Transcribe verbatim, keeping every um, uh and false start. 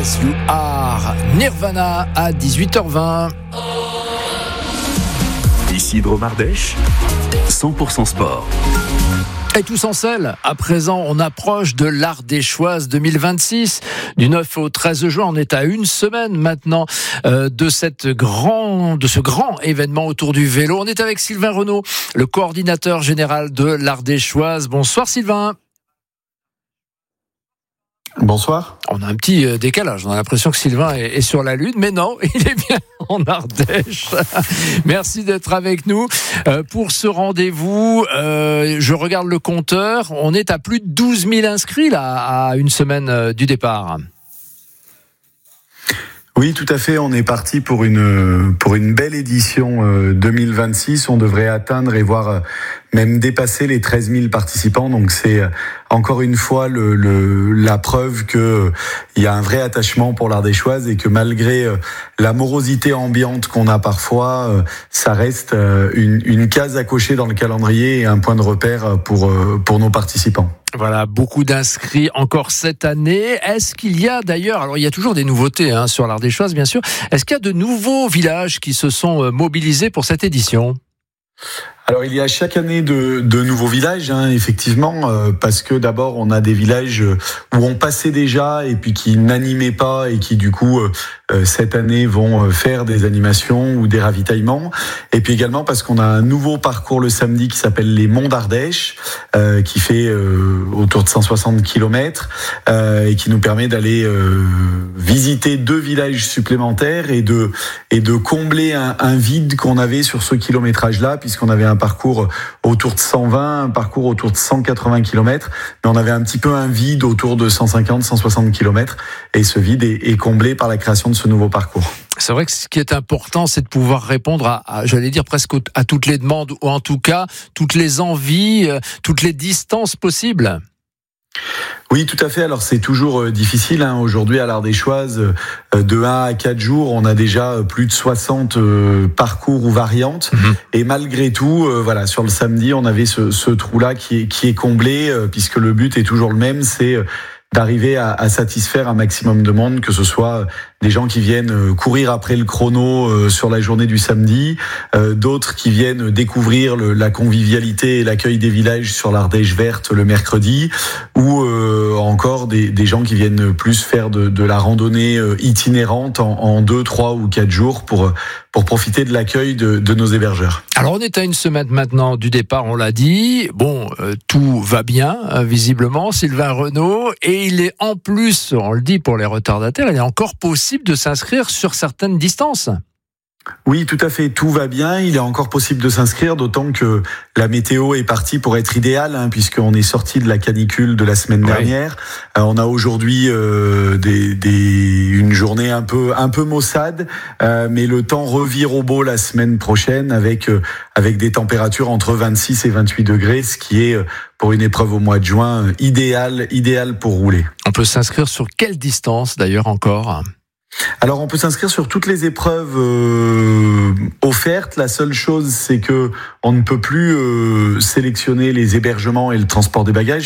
As You Are, Nirvana à dix-huit heures vingt. Ici Drôme Ardèche, cent pour cent sport. Et tous en selle. À présent, on approche de l'Ardéchoise deux mille vingt-six. Du neuf au treize juin, on est à une semaine maintenant euh, de cette grand, de ce grand événement autour du vélo. On est avec Sylvain Renaud, le coordinateur général de l'Ardéchoise. Bonsoir Sylvain. Bonsoir. On a un petit décalage, on a l'impression que Sylvain est, est sur la Lune, mais non, il est bien en Ardèche. Merci d'être avec nous euh, pour ce rendez-vous. Euh, je regarde le compteur, on est à plus de douze mille inscrits là, à une semaine euh, du départ. Oui, tout à fait. On est parti pour une pour une belle édition euh, deux mille vingt-six. On devrait atteindre et voir euh, même dépasser les treize mille participants. Donc c'est euh, encore une fois le, le la preuve que euh, il y a un vrai attachement pour l'Ardéchoise et que malgré euh, la morosité ambiante qu'on a parfois, euh, ça reste euh, une une case à cocher dans le calendrier et un point de repère pour euh, pour nos participants. Voilà, beaucoup d'inscrits encore cette année. Est-ce qu'il y a d'ailleurs, alors il y a toujours des nouveautés hein, sur l'Ardéchoise bien sûr, est-ce qu'il y a de nouveaux villages qui se sont mobilisés pour cette édition ? Alors il y a chaque année de, de nouveaux villages, hein, effectivement, euh, parce que d'abord on a des villages où on passait déjà et puis qui n'animaient pas et qui du coup euh, cette année vont faire des animations ou des ravitaillements. Et puis également parce qu'on a un nouveau parcours le samedi qui s'appelle les Monts d'Ardèche, euh, qui fait euh, autour de cent soixante kilomètres euh, et qui nous permet d'aller euh, visiter deux villages supplémentaires et de et de combler un, un vide qu'on avait sur ce kilométrage-là, puisqu'on avait un parcours autour de cent vingt, un parcours autour de cent quatre-vingts kilomètres, mais on avait un petit peu un vide autour de cent cinquante, cent soixante kilomètres, et ce vide est, est comblé par la création de ce nouveau parcours. C'est vrai que ce qui est important, c'est de pouvoir répondre à, à j'allais dire presque à toutes les demandes, ou en tout cas toutes les envies, toutes les distances possibles. Oui, tout à fait. Alors c'est toujours difficile. Hein. Aujourd'hui, à l'Ardéchoise, de un à quatre jours, on a déjà plus de soixante parcours ou variantes. Mmh. Et malgré tout, voilà, sur le samedi, on avait ce, ce trou-là qui est, qui est comblé, puisque le but est toujours le même, c'est d'arriver à, à satisfaire un maximum de monde, que ce soit des gens qui viennent courir après le chrono sur la journée du samedi, euh, d'autres qui viennent découvrir le, la convivialité et l'accueil des villages sur l'Ardèche verte le mercredi, ou euh, encore des, des gens qui viennent plus faire de, de la randonnée itinérante en, en deux, trois ou quatre jours pour pour profiter de l'accueil de, de nos hébergeurs. Alors on est à une semaine maintenant du départ, on l'a dit. Bon, euh, tout va bien, euh, visiblement, Sylvain Renaud, et il est en plus, on le dit pour les retardataires, il est encore possible de s'inscrire sur certaines distances. Oui, tout à fait, tout va bien. Il est encore possible de s'inscrire, d'autant que la météo est partie pour être idéale, hein, puisqu'on est sorti de la canicule de la semaine dernière. Oui. Euh, on a aujourd'hui euh, des, des, une journée un peu, un peu maussade, euh, mais le temps revire au beau la semaine prochaine avec, euh, avec des températures entre vingt-six et vingt-huit degrés, ce qui est, pour une épreuve au mois de juin, idéal, idéal pour rouler. On peut s'inscrire sur quelle distance d'ailleurs encore ? Alors on peut s'inscrire sur toutes les épreuves euh, offertes. La seule chose, c'est que on ne peut plus euh, sélectionner les hébergements et le transport des bagages,